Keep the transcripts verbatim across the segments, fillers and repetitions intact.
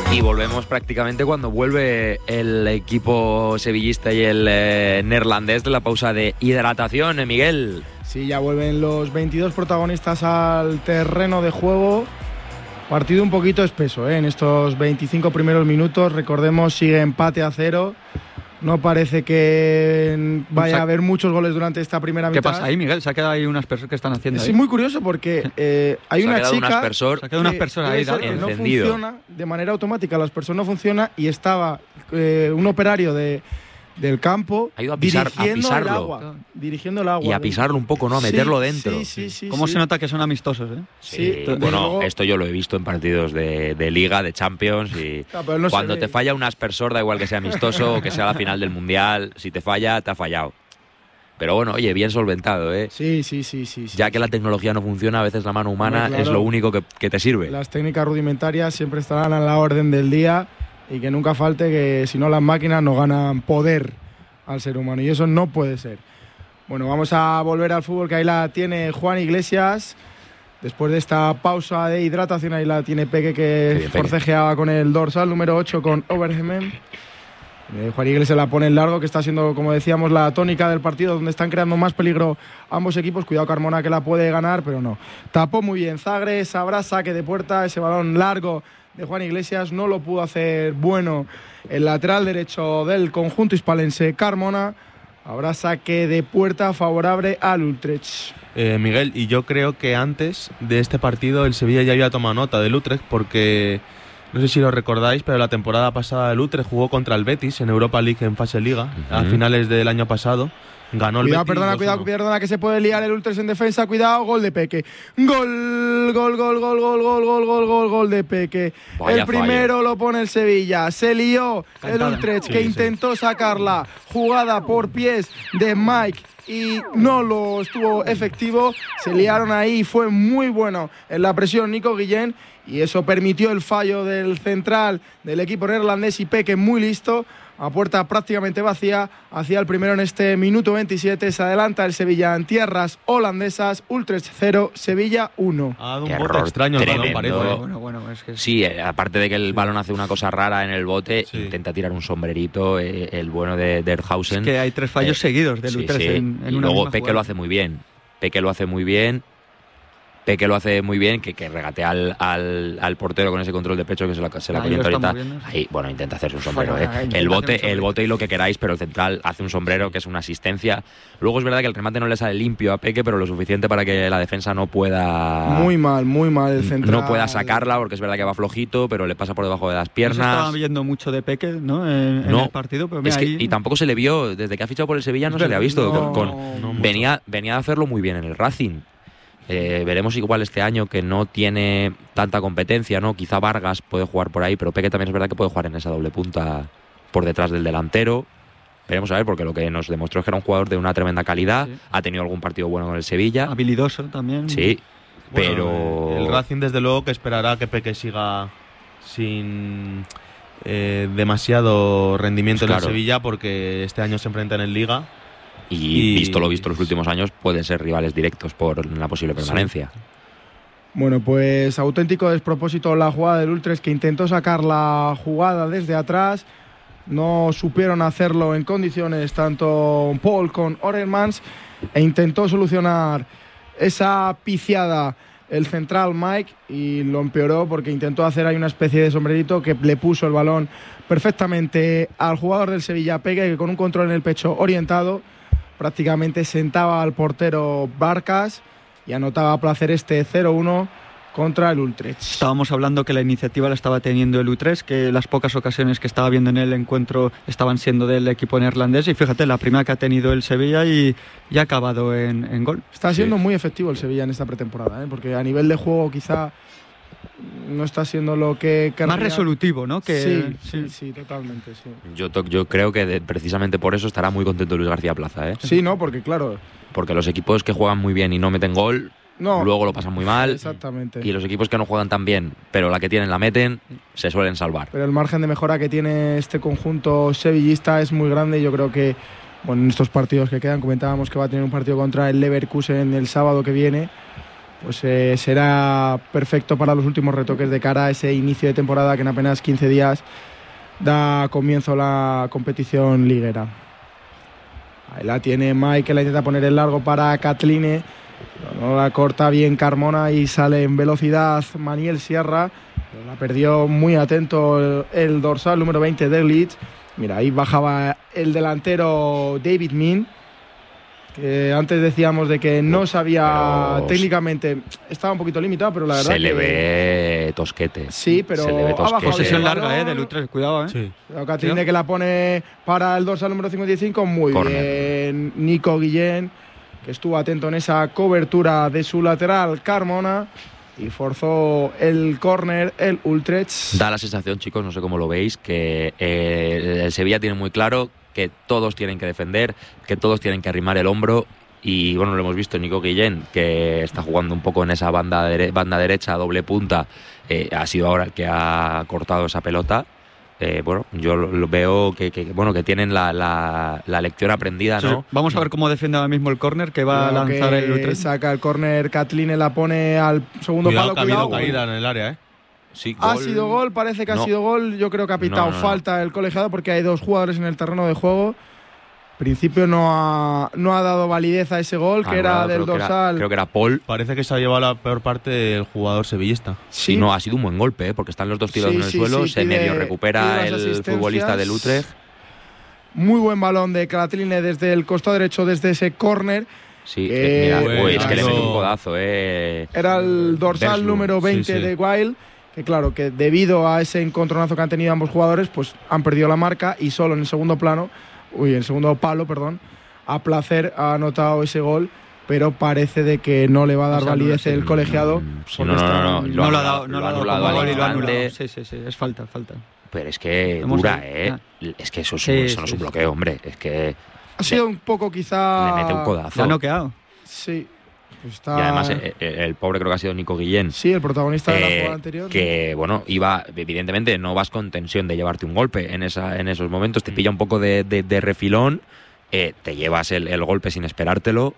Y volvemos prácticamente cuando vuelve el equipo sevillista y el eh, neerlandés de la pausa de hidratación, ¿eh, Miguel? Sí, ya vuelven los veintidós protagonistas al terreno de juego. Partido un poquito espeso, ¿eh? En estos veinticinco primeros minutos. Recordemos, sigue empate a cero. No parece que vaya a haber muchos goles durante esta primera mitad. ¿Qué pasa ahí, Miguel? Se ha quedado ahí unas personas que están haciendo Es ahí. muy curioso porque eh, hay se una ha quedado chica un aspersor, se ha quedado un aspersor ahí, que, que no encendido. funciona de manera automática. El aspersor no funciona y estaba eh, un operario de, del campo ha ido a, pisar, a dirigiendo pisarlo. el agua. Dirigiendo el agua. Y a pisarlo un poco, ¿no? A meterlo sí, dentro. Sí, sí, sí. ¿Cómo sí. se nota que son amistosos, eh? Sí, Sí, bueno, luego... esto yo lo he visto en partidos de, de Liga, de Champions y Claro, no cuando te ve. falla un aspersor, da igual que sea amistoso o que sea la final del Mundial, si te falla, te ha fallado. Pero bueno, oye, bien solventado, ¿eh? Sí, sí, sí, sí, sí. Ya que la tecnología no funciona, a veces la mano humana Hombre, claro. es lo único que, que te sirve. Las técnicas rudimentarias siempre estarán a la orden del día y que nunca falte que si no las máquinas no ganan poder al ser humano y eso no puede ser. Bueno, vamos a volver al fútbol, que ahí la tiene Juan Iglesias. Después de esta pausa de hidratación, ahí la tiene Peque, que bien, forcejeaba con el dorsal número ocho con Overhemen. Eh, Juan Iglesias la pone en largo, que está siendo, como decíamos, la tónica del partido, donde están creando más peligro ambos equipos. Cuidado Carmona, que la puede ganar, pero no. Tapó muy bien Zagres, habrá saque de puerta, ese balón largo de Juan Iglesias no lo pudo hacer bueno el lateral derecho del conjunto hispalense, Carmona. Habrá saque de puerta favorable al Utrecht. Eh, Miguel, y yo creo que antes de este partido el Sevilla ya había tomado nota del Utrecht, porque no sé si lo recordáis, pero la temporada pasada el Utrecht jugó contra el Betis en Europa League en fase Liga, uh-huh. a finales del año pasado. Ganó el cuidado, Betis. Perdona, cuidado, perdona, que se puede liar el Utrecht en defensa. Cuidado, gol de Peque. Gol, gol, gol, gol, gol, gol, gol, gol, gol, gol de Peque. Vaya el primero fallo. Lo pone el Sevilla. Se lió Cantada. el Utrecht, Sí, que sí. intentó sacarla. Jugada por pies de Mike y no lo estuvo efectivo. Se liaron ahí, fue muy bueno en la presión Nico Guillén y eso permitió el fallo del central del equipo neerlandés y Peque muy listo. A puerta prácticamente vacía, hacía el primero en este minuto veintisiete. Se adelanta el Sevilla en tierras holandesas. Utrecht cero, Sevilla uno. Ha dado un Qué bote error extraño el balón, tremendo. parece. ¿eh? Bueno, bueno, es que Sí, eh, aparte de que el balón hace una cosa rara en el bote, Sí. intenta tirar un sombrerito, eh, el bueno de Derhausen. es que hay tres fallos Eh, seguidos del sí, Utrecht sí. en, en y una luego misma Peque jugada. lo hace muy bien. Peque lo hace muy bien. Peque lo hace muy bien, que, que regatea al, al, al portero con ese control de pecho que se la, se la Ahí lo calienta está ahorita. moviendo, sí. Ahí, bueno, intenta hacerse un sombrero. Bueno, eh. intenta El hacer un bote, sombrero. el bote y lo que queráis, pero el central hace un sombrero que es una asistencia. Luego es verdad que el remate no le sale limpio a Peque, pero lo suficiente para que la defensa no pueda. Muy mal, muy mal el central. No pueda sacarla, porque es verdad que va flojito, pero le pasa por debajo de las No se estaba piernas. viendo mucho de Peque, ¿no? En, en No, el partido, pero mira, Es que, ahí... y tampoco se le vio, desde que ha fichado por el Sevilla no Es se le ha verdad, visto. no, con, con- no mucho. venía, venía a hacerlo muy bien en el Racing. Eh, veremos igual este año que no tiene tanta competencia, ¿no? Quizá Vargas puede jugar por ahí, pero Peque también es verdad que puede jugar en esa doble punta por detrás del delantero. Veremos a ver, porque lo que nos demostró es que era un jugador de una tremenda calidad. Sí. Ha tenido algún partido bueno con el Sevilla. habilidoso también. Sí, Bueno, pero... el Racing desde luego que esperará que Peque siga sin eh, demasiado rendimiento Pues en claro. el Sevilla, porque este año se enfrentan en Liga. Y, Y- visto lo visto los últimos años, pueden ser rivales directos por la posible permanencia. Bueno, pues auténtico despropósito la jugada del Utrecht, que intentó sacar la jugada desde atrás. No supieron hacerlo en condiciones tanto Paul con Orelmans e intentó solucionar esa piciada el central Mike y lo empeoró porque intentó hacer ahí una especie de sombrerito que le puso el balón perfectamente al jugador del Sevilla, Peque, que con un control en el pecho orientado prácticamente sentaba al portero Barcas y anotaba a placer este cero uno contra el Utrecht. Estábamos hablando que la iniciativa la estaba teniendo el Utrecht, que las pocas ocasiones que estaba viendo en el encuentro estaban siendo del equipo neerlandés, y fíjate, la primera que ha tenido el Sevilla y, y ha acabado en, en gol. Está siendo Sí. muy efectivo el Sevilla en esta pretemporada, ¿eh? Porque a nivel de juego quizá no está siendo lo que querría. Más resolutivo, ¿no? Que, sí, sí, sí, totalmente, sí. Yo, to- yo creo que de- precisamente por eso estará muy contento Luis García Plaza, ¿eh? Sí, no, porque claro, Porque los equipos que juegan muy bien y no meten gol, no, luego lo pasan muy mal. exactamente. Y los equipos que no juegan tan bien, pero la que tienen la meten, se suelen salvar. Pero el margen de mejora que tiene este conjunto sevillista es muy grande. Yo creo que, bueno, en estos partidos que quedan, comentábamos que va a tener un partido contra el Leverkusen el sábado que viene. pues eh, será perfecto para los últimos retoques de cara a ese inicio de temporada que en apenas quince días da comienzo la competición liguera. Ahí la tiene Mike, que la intenta poner en largo para Kathleen. No la corta bien Carmona y sale en velocidad Maniel Sierra. La perdió muy atento el, el dorsal número veinte de Leeds. Mira, ahí bajaba el delantero David Min, que antes decíamos de que no sabía pero técnicamente, estaba un poquito limitado, pero la verdad se le que ve tosquete. Sí, pero se le ve tosquete. Posesión larga, eh, del U tres, cuidado, eh. Sí. Kathleen, que la pone para el dorsal número cincuenta y cinco, muy Corner. bien. Nico Guillén, que estuvo atento en esa cobertura de su lateral Carmona y forzó el córner el Utrecht. Da la sensación, chicos, no sé cómo lo veis, que eh, el Sevilla tiene muy claro que todos tienen que defender, que todos tienen que arrimar el hombro. Y bueno, lo hemos visto, Nico Guillén, que está jugando un poco en esa banda, dere- banda derecha, doble punta, eh, ha sido ahora el que ha cortado esa pelota. Eh, bueno, yo lo, lo veo que, que, bueno, que tienen la, la, la lección aprendida, ¿no? Sí, vamos a ver cómo defiende ahora mismo el córner que va Cuidado a lanzar que el Utrecht. saca el córner, Kathleen la pone al segundo Cuidado, palo. que ha habido Cuidado, caída en el área, ¿eh? Sí, ha gol. sido gol, parece que No. ha sido gol. Yo creo que ha pitado No, no, no. falta el colegiado porque hay dos jugadores en el terreno de juego. En principio no ha, no ha dado validez a ese gol, que era Anulado, del creo que era- dorsal. creo que era Paul. Parece que se ha llevado la peor parte del jugador sevillista. Sí, no, ha sido un buen golpe, ¿eh? Porque están los dos tiros Sí, en el sí, suelo, sí, se pide- medio pide recupera las el asistencias. futbolista del Utrecht. Muy buen balón de Kathleen desde el costado derecho, desde ese córner. Sí, Eh, eh, mira, bueno, uy, es que le eso- mete un codazo, eh. Era el dorsal Berslund. número veinte Sí, sí. de Wild, que claro, que debido a ese encontronazo que han tenido ambos jugadores, pues han perdido la marca y solo en el segundo plano, uy, en el segundo palo, perdón, a placer ha anotado ese gol, pero parece de que no le va a dar O sea, validez no, el sí, colegiado. Mm, sí, porque no, no, está- no, no, No lo ha anulado, dado, no lo lo ha ha dado anulado como al gol y lo ha instante. anulado. Sí, sí, sí, es falta, falta. Pero es que Hemos dura, ahí. ¿eh? Ah. Es que eso, es, Sí, eso no es sí, un sí. bloqueo, hombre. Es que Ha sido un poco quizá… le mete un codazo. Se ha noqueado. Sí. Pues está… Y además, eh, eh, el pobre creo que ha sido Nico Guillén. Sí, el protagonista de la eh, jugada anterior. que bueno, iba, evidentemente no vas con tensión de llevarte un golpe en esa en esos momentos, Mm. te pilla un poco de, de- de refilón, eh, te llevas el, el golpe sin esperártelo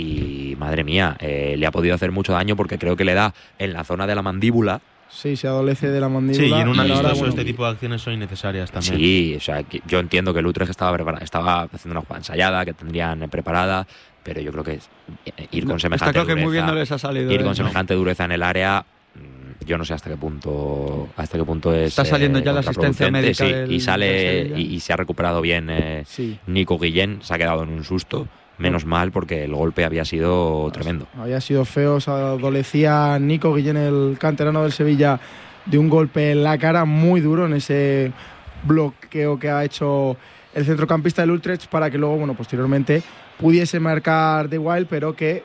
y madre mía, eh, le ha podido hacer mucho daño porque creo que le da en la zona de la mandíbula. Sí, se adolece de la mandíbula. Sí, y en un y ahora, amistoso bueno, este tipo de acciones son innecesarias también. Sí, o sea, que yo entiendo que el Utrecht estaba, prepara- estaba haciendo una jugada ensayada, que tendrían eh, preparada, pero yo creo que es- eh, ir con Está semejante claro que muy bien dureza- no les ha salido. ir eh. con semejante dureza en el área, mm, yo no sé hasta qué punto hasta qué punto es Está saliendo ya la asistencia contraproducente, médica sí, del- y sale del Sevilla. y, y se ha recuperado bien eh, Sí. Nico Guillén, se ha quedado en un susto, menos mal porque el golpe había sido tremendo. Había sido feo, se adolecía Nico Guillén, el canterano del Sevilla, de un golpe en la cara muy duro en ese bloqueo que ha hecho el centrocampista del Utrecht para que luego, bueno, posteriormente pudiese marcar de Wild, pero que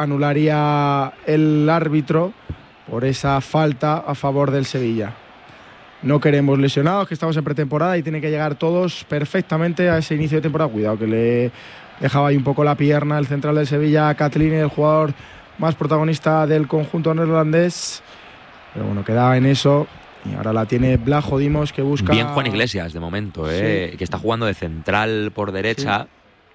anularía el árbitro por esa falta a favor del Sevilla. No queremos lesionados, que estamos en pretemporada y tienen que llegar todos perfectamente a ese inicio de temporada. Cuidado, que le dejaba ahí un poco la pierna el central del Sevilla, Kathleen, el jugador más protagonista del conjunto neerlandés. Pero bueno, quedaba en eso. Y ahora la tiene Blajo Dimos, que busca… Bien Juan Iglesias de momento, eh, que está jugando de central por derecha.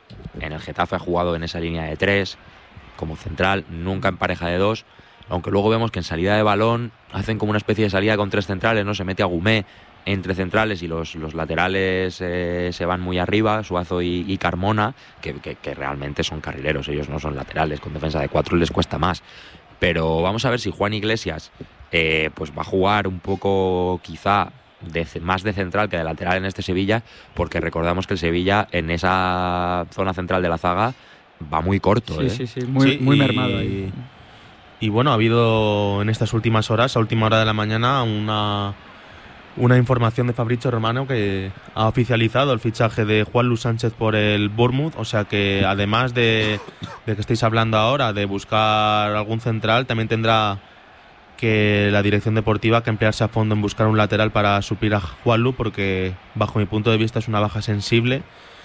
En el Getafe ha jugado en esa línea de tres como central, nunca en pareja de dos, aunque luego vemos que en salida de balón hacen como una especie de salida con tres centrales, ¿no? Se mete a Gumé entre centrales y los, los laterales eh, se van muy arriba, Suazo y, y Carmona, que, que, que realmente son carrileros, ellos no son laterales, con defensa de cuatro les cuesta más. Pero vamos a ver si Juan Iglesias eh, pues va a jugar un poco quizá de, más de central que de lateral en este Sevilla, porque recordamos que el Sevilla en esa zona central de la zaga va muy corto. Sí, ¿eh? sí, sí, muy, Sí, muy y- mermado ahí. Y bueno, ha habido en estas últimas horas, a última hora de la mañana, una, una información de Fabrizio Romano que ha oficializado el fichaje de Juan Luis Sánchez por el Bournemouth. O sea que además de, de que estáis hablando ahora de buscar algún central, también tendrá que la dirección deportiva que emplearse a fondo en buscar un lateral para suplir a Juanlu, porque bajo mi punto de vista es una baja sensible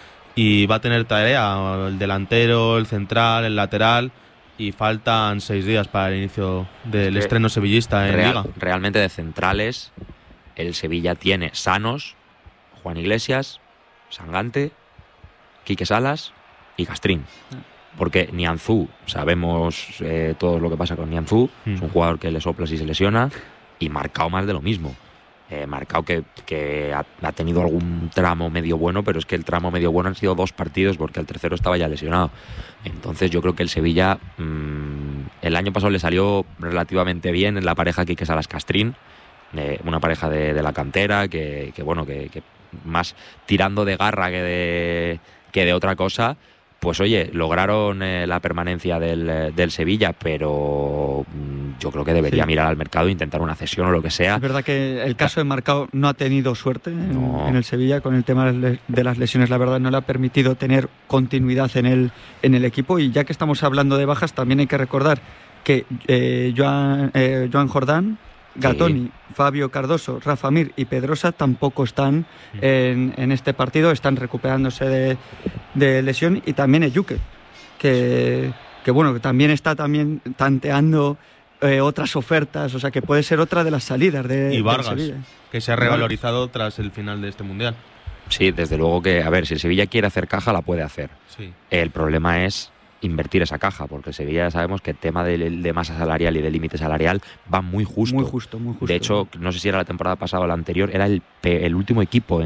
y va a tener tarea el delantero, el central, el lateral, y faltan seis días para el inicio del que estreno sevillista en Real- Liga. realmente de centrales el Sevilla tiene sanos Juan Iglesias, Sangante, Quique Salas y Castrín. porque Nianzú, sabemos eh, todo lo que pasa con Nianzú, mm. es un jugador que le soplas y se lesiona, y Marcao más de lo mismo. Eh, Marcao que, que ha, ha tenido algún tramo medio bueno, pero es que el tramo medio bueno han sido dos partidos porque el tercero estaba ya lesionado. Entonces yo creo que el Sevilla mmm, el año pasado le salió relativamente bien en la pareja Quique Salas-Castrín, eh, una pareja de, de la cantera que, que bueno, que, que más tirando de garra que de, que de otra cosa. Pues oye, lograron eh, la permanencia del, del Sevilla, pero mmm, yo creo que debería sí. mirar al mercado e intentar una cesión o lo que sea. Es verdad que el caso de Marcao no ha tenido suerte en, no. en el Sevilla con el tema de las lesiones. La verdad no le ha permitido tener continuidad en el, en el equipo. Y ya que estamos hablando de bajas, también hay que recordar que eh, Joan, eh, Joan Jordán, Gatoni, sí. Fabio Cardoso, Rafa Mir y Pedrosa tampoco están en, en este partido, están recuperándose de, de lesión, y también Ejuke, que, que bueno, que también está también tanteando eh, otras ofertas, o sea que puede ser otra de las salidas de y Vargas, de Sevilla. Que se ha revalorizado tras el final de este mundial. Sí, desde luego que, a ver, si el Sevilla quiere hacer caja, la puede hacer. Sí. El problema es invertir esa caja, porque el Sevilla ya sabemos que el tema de, de masa salarial y de límite salarial va muy justo. Muy justo, muy justo. De hecho, no sé si era la temporada pasada o la anterior, era el, el último equipo en